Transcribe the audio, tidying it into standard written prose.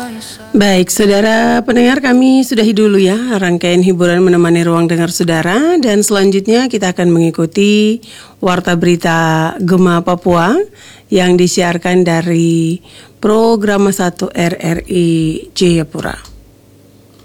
Baik, saudara pendengar, kami sudahi dulu ya rangkaian hiburan menemani ruang dengar saudara, dan selanjutnya kita akan mengikuti Warta Berita Gema Papua yang disiarkan dari Program 1 RRI Jayapura.